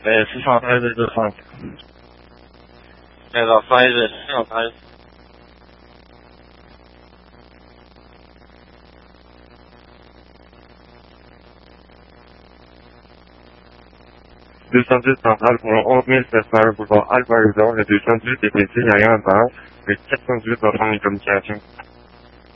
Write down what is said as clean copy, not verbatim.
613 et 205. 15h16 et 613. 210 centrale pour le 11 700 boulevard Albert Horizon, le 218 est ici, il n'y a rien à faire. Le 418 va prendre une communication.